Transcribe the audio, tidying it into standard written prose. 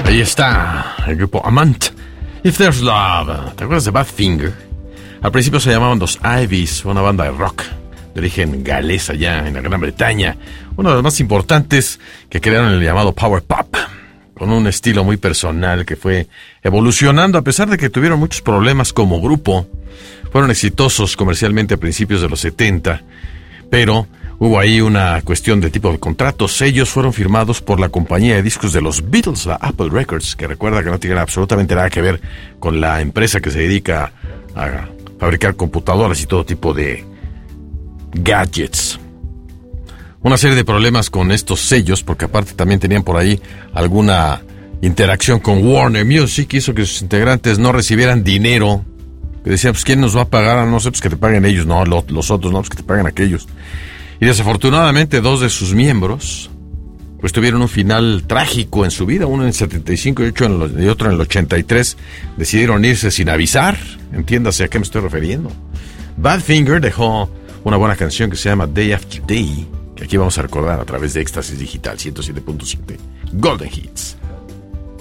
Ahí está el grupo Amant. If There's Love. ¿Te acuerdas de Badfinger? Al principio se llamaban los Ivies, una banda de rock de origen galés allá en la Gran Bretaña. Una de las más importantes que crearon el llamado Power Pop, con un estilo muy personal que fue evolucionando a pesar de que tuvieron muchos problemas como grupo. Fueron exitosos comercialmente a principios de los 70, pero hubo ahí una cuestión de tipo de contratos. Ellos fueron firmados por la compañía de discos de los Beatles, la Apple Records, que recuerda que no tiene absolutamente nada que ver con la empresa que se dedica a fabricar computadoras y todo tipo de gadgets. Una serie de problemas con estos sellos, porque aparte también tenían por ahí alguna interacción con Warner Music, hizo que sus integrantes no recibieran dinero. Que decían, pues ¿quién nos va a pagar? No sé, pues que te paguen ellos. No, los otros no, pues que te paguen aquellos. Y desafortunadamente 2 de sus miembros pues tuvieron un final trágico en su vida, uno en el 75 y otro en el 83. Decidieron irse sin avisar, entiéndase a qué me estoy refiriendo. Badfinger dejó una buena canción que se llama Day After Day, que aquí vamos a recordar a través de Éxtasis Digital 107.7 Golden Hits.